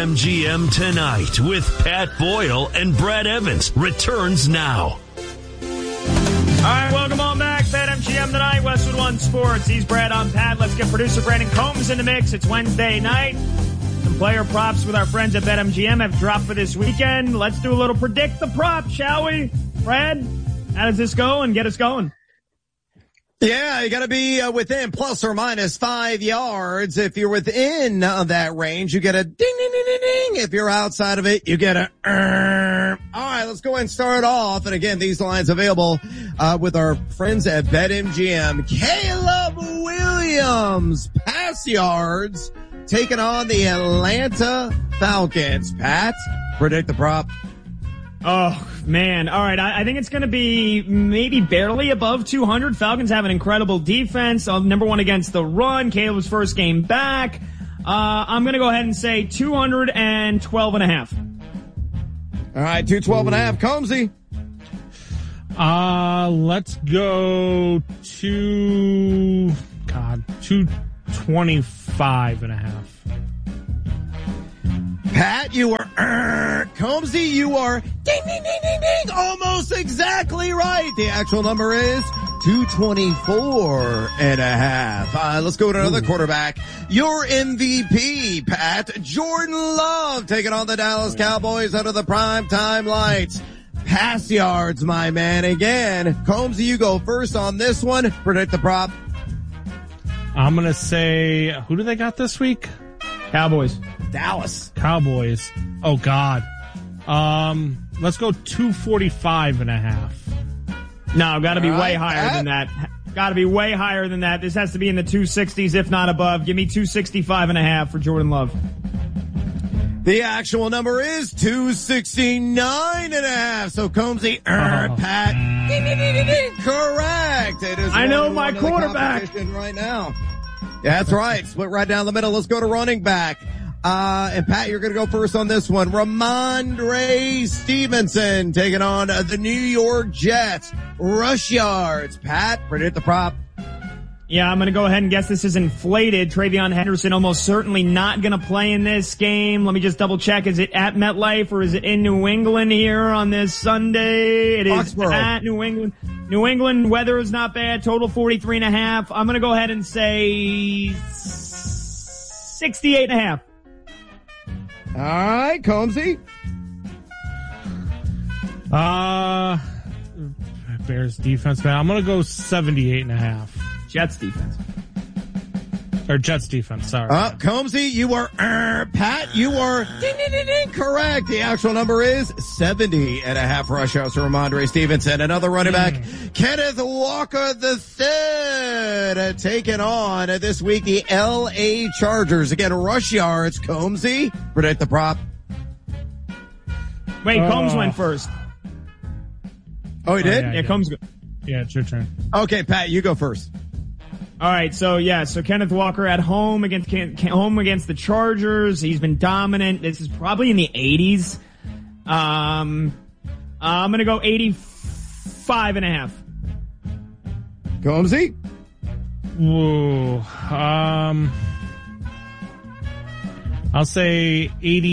BetMGM Tonight with Pat Boyle and Brad Evans returns now. All right, welcome on back. BetMGM Tonight, Westwood One Sports. He's Brad, I'm Pat. Let's get producer Brandon Combs in the mix. It's Wednesday night. Some player props with our friends at BetMGM have dropped for this weekend. Let's do a little predict the prop, shall we? Brad, how does this go and get us going? Yeah, you got to be within plus or minus 5 yards. If you're within that range, you get a ding, ding, ding, ding, ding. If you're outside of it, you get a All right, let's go ahead and start off. And again, these lines available with our friends at BetMGM. Caleb Williams, pass yards, taking on the Atlanta Falcons. Pat, predict the prop. Oh, man. All right. I think it's going to be maybe barely above 200. Falcons have an incredible defense. Number one against the run. Caleb's first game back. I'm going to go ahead and say 212.5. All right, 212.5. Combsy. Let's go 225.5. Pat, you are, Combsy, you are ding, ding, ding, ding, ding, almost exactly right. The actual number is 224.5. Let's go to another quarterback. Your MVP, Pat, Jordan Love, taking on the Dallas Cowboys under the primetime lights. Pass yards, my man, again. Combsy, you go first on this one. Predict the prop. I'm going to say, who do they got this week? Cowboys. Dallas. Cowboys. Oh, God. Let's go 245.5. No, got to be way higher than that. Got to be way higher than that. This has to be in the 260s, if not above. Give me 265.5 for Jordan Love. The actual number is 269.5. So Combsy, Pat, correct. It is. I know my quarterback right now. Yeah, that's right. Split right down the middle. Let's go to running back. And Pat, you're going to go first on this one. Ramondre Stevenson taking on the New York Jets. Rush yards. Pat, predict the prop. Yeah, I'm going to go ahead and guess this is inflated. TreVeyon Henderson almost certainly not going to play in this game. Let me just double check. Is it at MetLife or is it in New England here on this Sunday? It is at New England. New England weather is not bad. Total 43.5. I'm going to go ahead and say 68.5. All right, Combsy. Bears defense, man. I'm going to go 78.5. Jets defense. Or Jets defense, sorry. Combsy, you are, Pat, you are ding, ding, ding, ding, correct. The actual number is 70.5 rush yards for Ramondre Stevenson. Another running back, Kenneth Walker III, taking on this week the LA Chargers. Again, rush yards. Combsy, predict the prop. Wait, Combs went first. Oh, he did? Yeah, Combs. Yeah, it's your turn. Okay, Pat, you go first. All right, so Kenneth Walker at home against the Chargers. He's been dominant. This is probably in the 80s. I'm gonna go 85.5. Combsy? Whoa. I'll say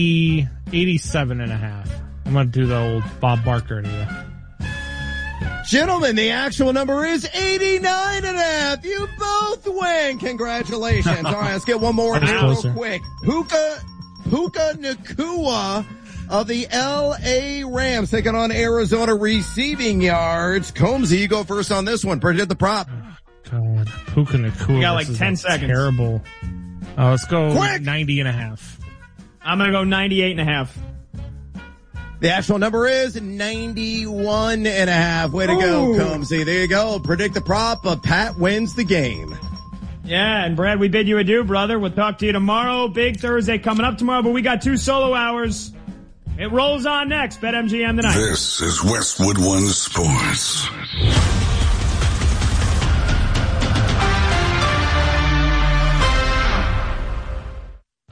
87.5. I'm gonna do the old Bob Barker to you. Gentlemen, the actual number is 89.5. You both win. Congratulations. All right, let's get one more here real quick. Puka Nacua of the L.A. Rams taking on Arizona receiving yards. Combsy, you go first on this one. Predict the prop. God, Puka Nacua. You got like 10 seconds. Terrible. Let's go 90.5. I'm going to go 98.5. The actual number is 91.5. Way to go, Combsy. There you go. Predict the prop. Pat wins the game. Yeah, and Brad, we bid you adieu, brother. We'll talk to you tomorrow. Big Thursday coming up tomorrow, but we got 2 solo hours. It rolls on next. BetMGM tonight. This is Westwood One Sports.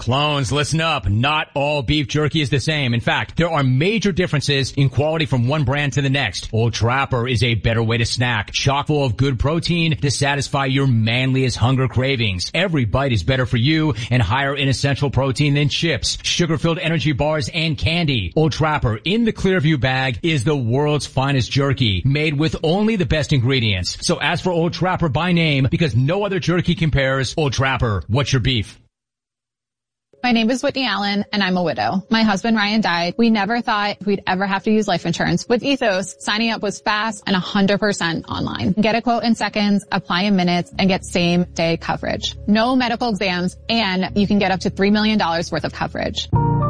Clones, listen up. Not all beef jerky is the same. In fact, there are major differences in quality from one brand to the next. Old Trapper is a better way to snack, chock full of good protein to satisfy your manliest hunger cravings. Every bite is better for you and higher in essential protein than chips, sugar-filled energy bars, and candy. Old Trapper in the Clearview bag is the world's finest jerky, made with only the best ingredients. So ask for Old Trapper by name because no other jerky compares. Old Trapper, what's your beef? My name is Whitney Allen, and I'm a widow. My husband, Ryan, died. We never thought we'd ever have to use life insurance. With Ethos, signing up was fast and 100% online. Get a quote in seconds, apply in minutes, and get same-day coverage. No medical exams, and you can get up to $3 million worth of coverage.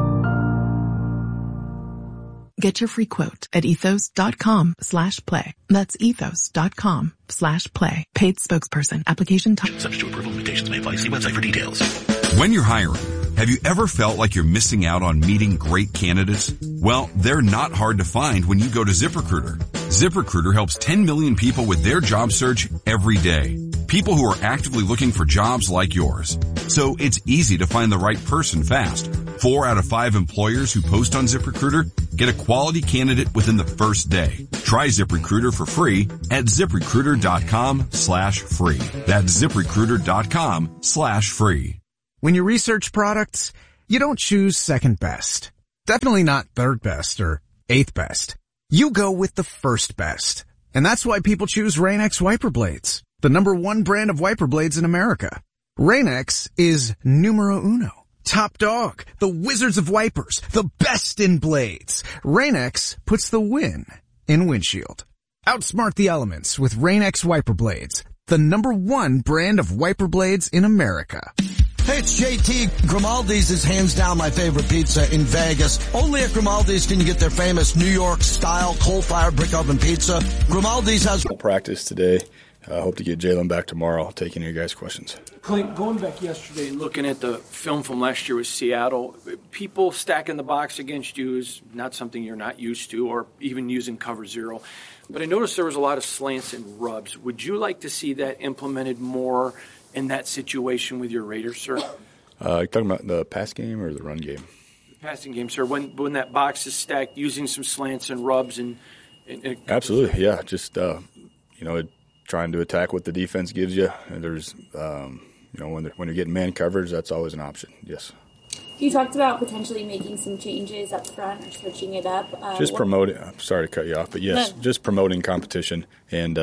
Get your free quote at ethos.com/play. That's ethos.com/play. Paid spokesperson. Application time. Subject to approval, limitations may apply. See website for details. When you're hiring, have you ever felt like you're missing out on meeting great candidates? Well, they're not hard to find when you go to ZipRecruiter. ZipRecruiter helps 10 million people with their job search every day. People who are actively looking for jobs like yours. So it's easy to find the right person fast. 4 out of 5 employers who post on ZipRecruiter get a quality candidate within the first day. Try ZipRecruiter for free at ZipRecruiter.com/free. That's ZipRecruiter.com/free. When you research products, you don't choose second best. Definitely not third best or eighth best. You go with the first best. And that's why people choose Rain-X wiper blades, the #1 brand of wiper blades in America. Rain-X is numero uno. Top dog, the wizards of wipers, the best in blades. Rain-X puts the win in windshield. Outsmart the elements with Rain-X wiper blades, the #1 brand of wiper blades in America. Hey, it's JT. Grimaldi's is hands down my favorite pizza in Vegas. Only at Grimaldi's can you get their famous New York-style coal-fired brick oven pizza. Grimaldi's has practice today. I hope to get Jalen back tomorrow. I'll take any of your guys' questions. Clint, going back yesterday and looking at the film from last year with Seattle, people stacking the box against you is not something you're not used to, or even using cover zero. But I noticed there was a lot of slants and rubs. Would you like to see that implemented more in that situation with your Raiders, sir? You talking about the pass game or the run game? The passing game, sir. When that box is stacked, using some slants and rubs and absolutely, yeah. Just trying to attack what the defense gives you. And there's when you're getting man coverage, that's always an option. Yes. You talked about potentially making some changes up front or switching it up. Just promoting. I'm sorry to cut you off, but yes, just promoting competition and.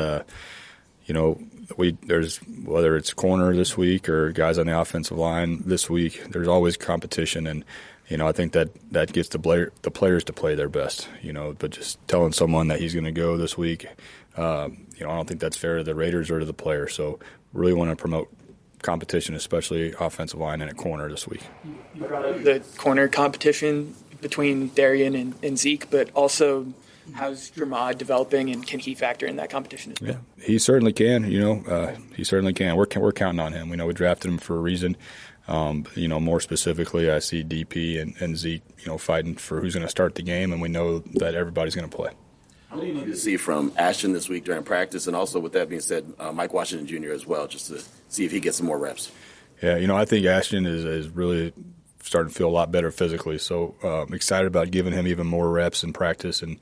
There's whether it's corner this week or guys on the offensive line this week, there's always competition, and I think that gets the players to play their best. But just telling someone that he's going to go this week, I don't think that's fair to the Raiders or to the player. So really want to promote competition, especially offensive line and at corner this week. You brought up the corner competition between Darian and Zeke, but also. How's Dramad developing, and can he factor in that competition as well? Yeah, he certainly can. He certainly can. We're counting on him. We know we drafted him for a reason. More specifically, I see DP and Zeke, fighting for who's going to start the game, and we know that everybody's going to play. What do you need to see from Ashton this week during practice, and also with that being said, Mike Washington Jr. as well, just to see if he gets some more reps? Yeah, I think Ashton is really starting to feel a lot better physically, so I'm excited about giving him even more reps in practice and.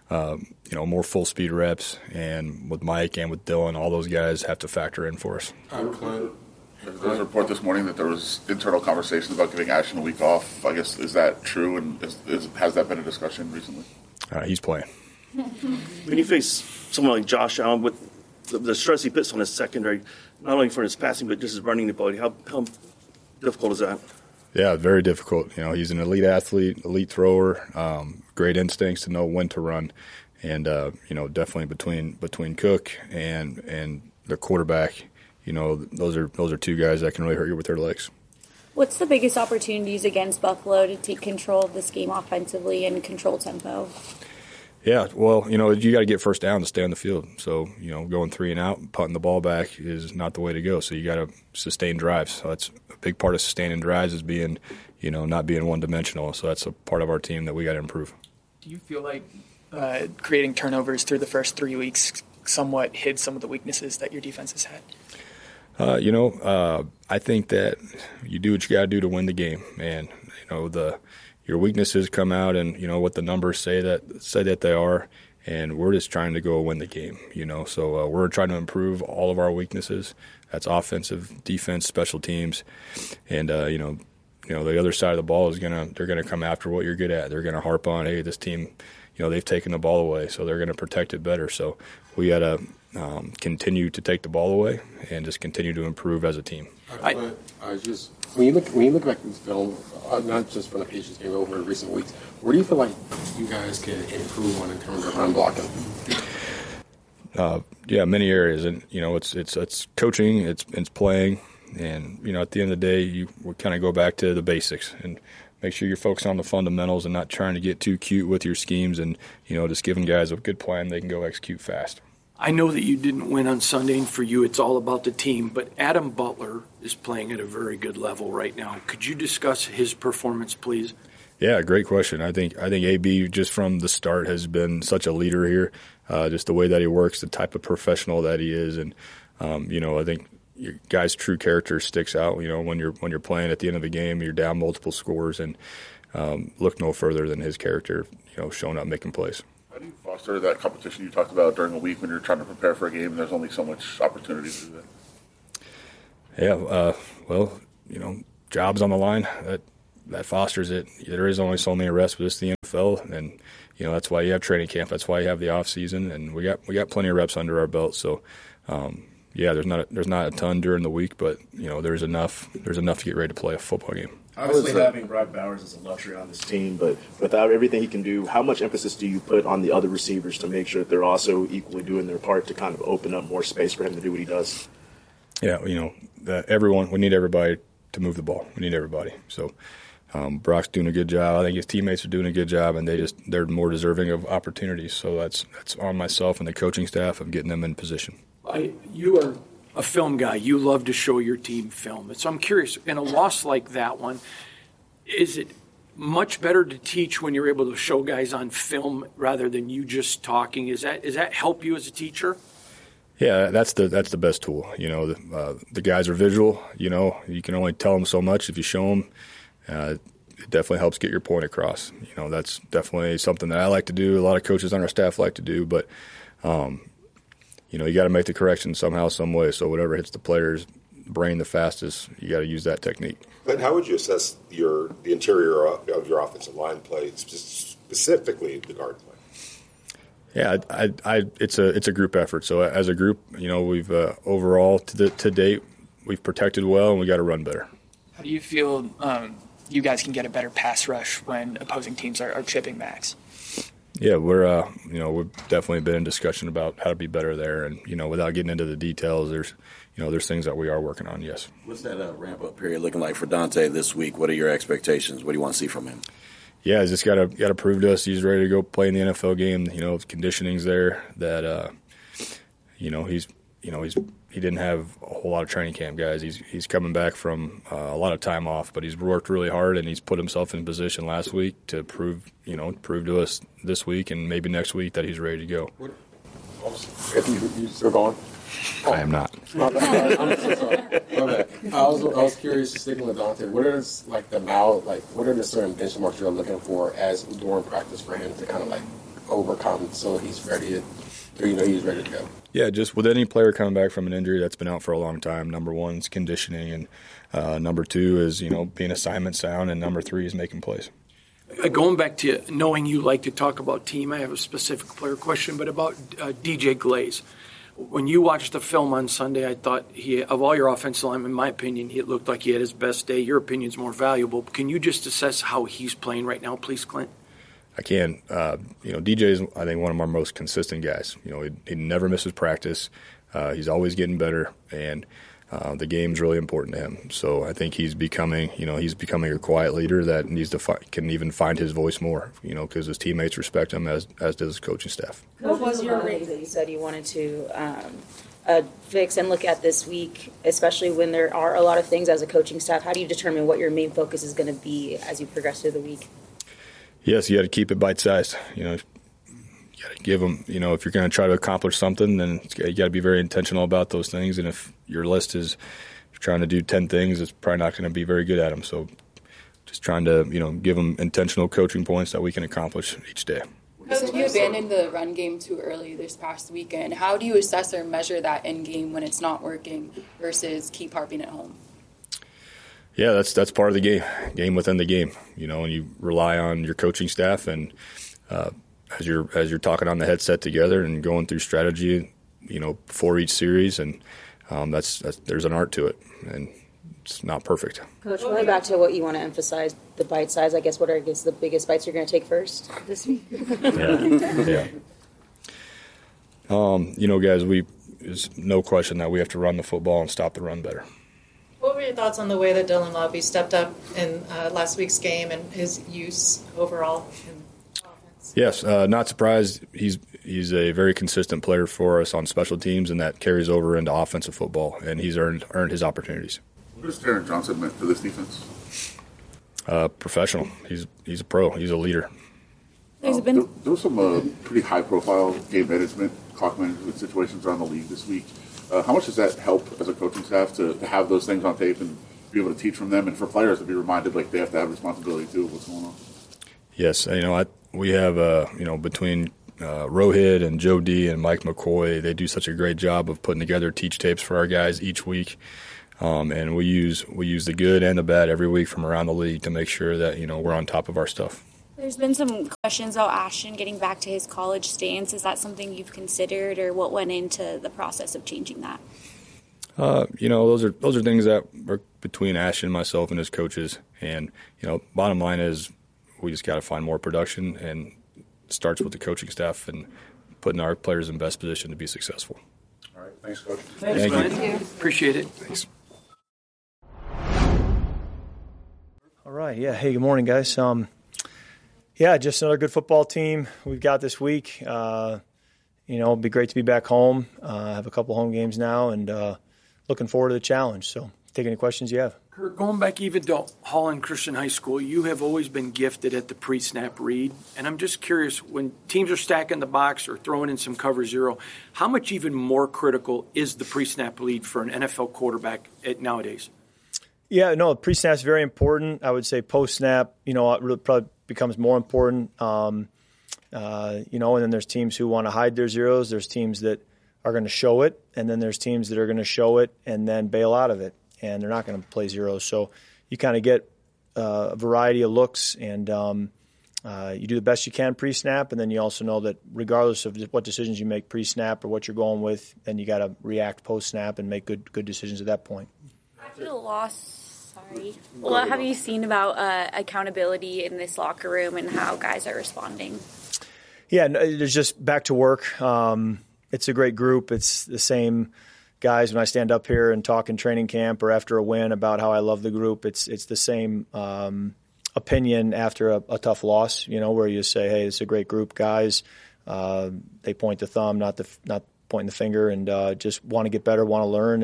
More full speed reps, and with Mike and with Dylan, all those guys have to factor in for us. There was a report this morning that there was internal conversations about giving Ashton a week off. I guess, is that true, and has that been a discussion recently? He's playing. When you face someone like Josh Allen with the stress he puts on his secondary, not only for his passing but just his running ability, how difficult is that? Yeah, very difficult. He's an elite athlete, elite thrower, great instincts to know when to run, and definitely between Cook and the quarterback, those are two guys that can really hurt you with their legs. What's the biggest opportunities against Buffalo to take control of this game offensively and control tempo? Yeah, well, you got to get first down to stay on the field. So, going 3 and out, punting the ball back is not the way to go. So you got to sustain drives. So that's a big part of sustaining drives is being, not being one-dimensional. So that's a part of our team that we got to improve. Do you feel like creating turnovers through the first 3 weeks somewhat hid some of the weaknesses that your defense has had? I think that you do what you got to do to win the game, and your weaknesses come out, and what the numbers say that they are, and we're just trying to go win the game. So we're trying to improve all of our weaknesses. That's offensive, defense, special teams, and the other side of the ball they're gonna come after what you're good at. They're gonna harp on, hey, this team, they've taken the ball away, so they're gonna protect it better. So we gotta continue to take the ball away and just continue to improve as a team. When you look back at this film, not just from the Patriots game over in recent weeks, where do you feel like you guys can improve on in terms of run blocking? Many areas, and it's coaching, it's playing, and at the end of the day, we kind of go back to the basics and make sure you're focused on the fundamentals and not trying to get too cute with your schemes, and just giving guys a good plan they can go execute fast. I know that you didn't win on Sunday, and for you it's all about the team, but Adam Butler is playing at a very good level right now. Could you discuss his performance, please? Yeah, great question. I think AB just from the start has been such a leader here, just the way that he works, the type of professional that he is, and I think your guy's true character sticks out. When you're playing at the end of the game, you're down multiple scores, and look no further than his character, showing up, making plays. How do you foster that competition you talked about during the week when you're trying to prepare for a game and there's only so much opportunity to do that? Yeah, jobs on the line, that fosters it. There is only so many reps with the NFL, and that's why you have training camp. That's why you have the off season, and we got plenty of reps under our belt. So, there's not a ton during the week, but there's enough to get ready to play a football game. Obviously, having Brock Bowers is a luxury on this team, but without everything he can do, how much emphasis do you put on the other receivers to make sure that they're also equally doing their part to kind of open up more space for him to do what he does? Yeah, we need everybody to move the ball. We need everybody. So Brock's doing a good job. I think his teammates are doing a good job, and they're more deserving of opportunities. So that's on myself and the coaching staff of getting them in position. You are a film guy. You love to show your team film. So I'm curious, in a loss like that one, is it much better to teach when you're able to show guys on film rather than you just talking? Is that help you as a teacher? Yeah, that's the best tool. The guys are visual. You can only tell them so much if you show them. It definitely helps get your point across. That's definitely something that I like to do. A lot of coaches on our staff like to do, but you got to make the correction somehow, some way. So whatever hits the player's brain the fastest, you got to use that technique. But how would you assess the interior of your offensive line play, specifically the guard play? Yeah, it's a group effort. So as a group, we've overall to date we've protected well, and we got to run better. How do you feel you guys can get a better pass rush when opposing teams are chipping backs? Yeah, we've definitely been in discussion about how to be better there, and without getting into the details, there's things that we are working on. Yes. What's that ramp up period looking like for Dante this week? What are your expectations? What do you want to see from him? Yeah, he's just got to prove to us he's ready to go play in the NFL game. Conditioning's there. That he didn't have a whole lot of training camp, guys. He's coming back from a lot of time off, but he's worked really hard, and he's put himself in position last week to prove to us this week and maybe next week that he's ready to go. If you still going? I am not. I'm so sorry. Okay. I was curious, sticking with Dante, what are the certain benchmarks you're looking for as during practice for him to kind of overcome so he's ready he's ready to go? Yeah, just with any player coming back from an injury that's been out for a long time, number one is conditioning, and number two is, being assignment sound, and number three is making plays. Going back to knowing you like to talk about team, I have a specific player question, but about DJ Glaze. When you watched the film on Sunday, I thought of all your offensive linemen, in my opinion, he looked like he had his best day. Your opinion's more valuable. Can you just assess how he's playing right now, please, Clint? I can. DJ is, I think, one of our most consistent guys. He never misses practice. He's always getting better, and the game's really important to him. So I think he's becoming a quiet leader that needs to can even find his voice more. Because his teammates respect him as does his coaching staff. What was your rating that you said you wanted to fix and look at this week, especially when there are a lot of things as a coaching staff? How do you determine what your main focus is going to be as you progress through the week? Yes, you got to keep it bite-sized. You You got to give them, if you're going to try to accomplish something, then you got to be very intentional about those things. And if your list is trying to do 10 things, it's probably not going to be very good at them. So just trying to, give them intentional coaching points that we can accomplish each day. Coach, you abandoned the run game too early this past weekend. How do you assess or measure that in game when it's not working versus keep harping at home? Yeah, that's part of the game within the game, and you rely on your coaching staff and as you're talking on the headset together and going through strategy, before each series, and that's there's an art to it, and it's not perfect. Coach, going back to what you want to emphasize, the bite size, I guess, what are the biggest bites you're going to take first this week? Yeah. Guys, there's no question that we have to run the football and stop the run better. What were your thoughts on the way that Dylan Lobby stepped up in last week's game and his use overall in offense? Yes, not surprised. He's a very consistent player for us on special teams, and that carries over into offensive football, and he's earned his opportunities. What has Taron Johnson meant for this defense? Professional. He's a pro. He's a leader. There was some pretty high-profile game management, clock management situations around the league this week. How much does that help as a coaching staff to have those things on tape and be able to teach from them, and for players to be reminded like they have to have responsibility too of what's going on? Yes, we have between Rohit and Joe D and Mike McCoy, they do such a great job of putting together teach tapes for our guys each week, and we use the good and the bad every week from around the league to make sure that we're on top of our stuff. There's been some questions about Ashton getting back to his college stance. Is that something you've considered, or what went into the process of changing that? Those are things that are between Ashton, myself, and his coaches. And bottom line is we just got to find more production, and it starts with the coaching staff and putting our players in best position to be successful. All right, thanks, Coach. Thank you. Appreciate it. Thanks. All right. Yeah. Hey, good morning, guys. Just another good football team we've got this week. It'd be great to be back home. I have a couple home games now, and looking forward to the challenge. So take any questions you have. Kurt, going back even to Holland Christian High School, you have always been gifted at the pre-snap read. And I'm just curious, when teams are stacking the box or throwing in some cover zero, how much even more critical is the pre-snap read for an NFL quarterback nowadays? Yeah, no, pre-snap is very important. I would say post-snap, it really probably becomes more important. And then there's teams who want to hide their zeros. There's teams that are going to show it, and then there's teams that are going to show it and then bail out of it, and they're not going to play zeros. So you kind of get a variety of looks, and you do the best you can pre-snap, and then you also know that regardless of what decisions you make pre-snap or what you're going with, then you got to react post-snap and make good decisions at that point. After the loss, what have you seen about accountability in this locker room and how guys are responding? Yeah, there's just back to work. It's a great group. It's the same guys when I stand up here and talk in training camp or after a win about how I love the group. It's the same opinion after a tough loss, where you say, hey, it's a great group, guys. They point the thumb, not pointing the finger, and just want to get better, want to learn,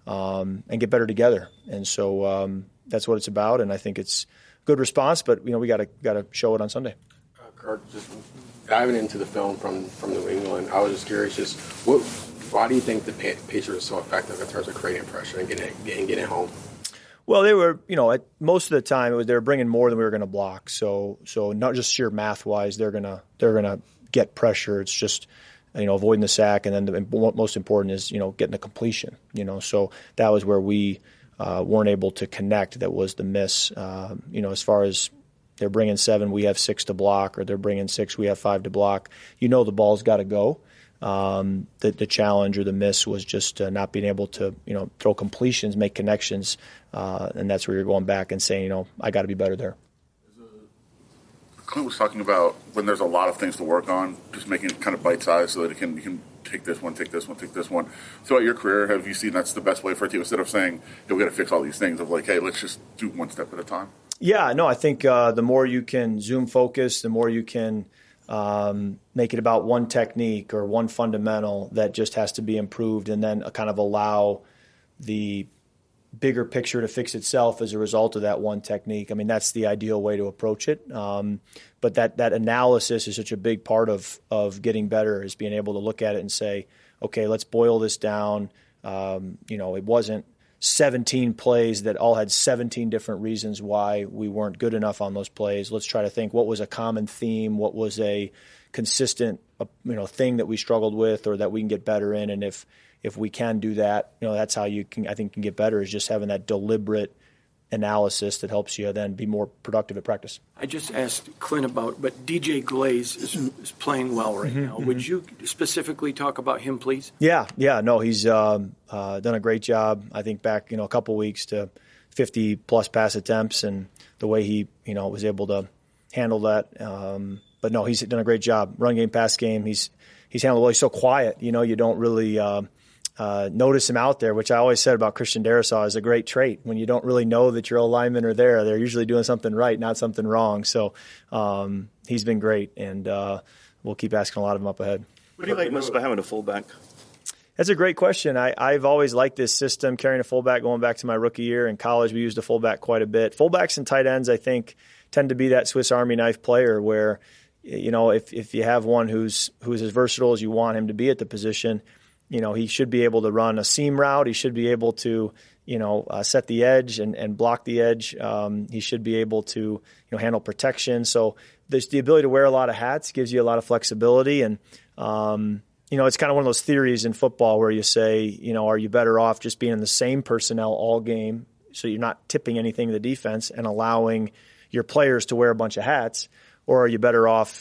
and get better together. And so that's what it's about, and I think it's a good response, but we got to show it on Sunday. Kurt, just diving into the film from New England, I was just curious, why do you think the Patriots are so effective in terms of creating pressure and getting home? Well, they were, most of the time they were bringing more than we were going to block. So not just sheer math wise, they're gonna get pressure. It's just avoiding the sack, and then the most important is getting the completion. So that was where we weren't able to connect. That was the miss. As far as they're bringing 7, we have 6 to block, or they're bringing 6, we have 5 to block. The ball's got to go. The challenge or the miss was just not being able to throw completions, make connections, and that's where you're going back and saying I got to be better there. Clint was talking about when there's a lot of things to work on, just making it kind of bite-sized so that you can take this one, take this one, take this one. Throughout your career, have you seen that's the best way for a team, instead of saying, hey, we got to fix all these things, of like, hey, let's just do one step at a time? Yeah, no, I think the more you can zoom focus, the more you can make it about one technique or one fundamental that just has to be improved, and then kind of allow the bigger picture to fix itself as a result of that one technique. I mean, that's the ideal way to approach it. But that analysis is such a big part of getting better, is being able to look at it and say, okay, let's boil this down. It wasn't 17 plays that all had 17 different reasons why we weren't good enough on those plays. Let's try to think, what was a common theme, what was a consistent thing that we struggled with or that we can get better in. And if we can do that, that's how you can get better, is just having that deliberate analysis that helps you then be more productive at practice. I just asked Clint but DJ Glaze is playing well right now. Would you specifically talk about him, please? Yeah. No, he's done a great job. I think back, a couple weeks to 50 plus pass attempts, and the way he, was able to handle that. But no, he's done a great job. Run game, pass game. He's handled well. He's so quiet. You don't really notice him out there, which I always said about Christian Darrisaw is a great trait. When you don't really know that your linemen are there, they're usually doing something right, not something wrong. So he's been great, and we'll keep asking a lot of them up ahead. What do you like most about having a fullback? That's a great question. I've always liked this system, carrying a fullback going back to my rookie year. In college, we used a fullback quite a bit. Fullbacks and tight ends, I think, tend to be that Swiss Army knife player where, if you have one who's as versatile as you want him to be at the position, he should be able to run a seam route. He should be able to, set the edge and block the edge. He should be able to, handle protection. So there's the ability to wear a lot of hats, gives you a lot of flexibility. And, it's kind of one of those theories in football where you say, are you better off just being in the same personnel all game, so you're not tipping anything to the defense and allowing your players to wear a bunch of hats, or are you better off,